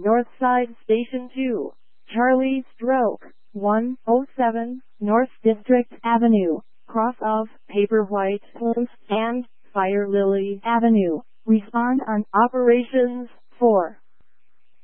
Northside Station 2, Charlie Stroke, 107, North District Avenue, cross of Paperwhite Place and Fire Lily Avenue. Respond on Operations 4.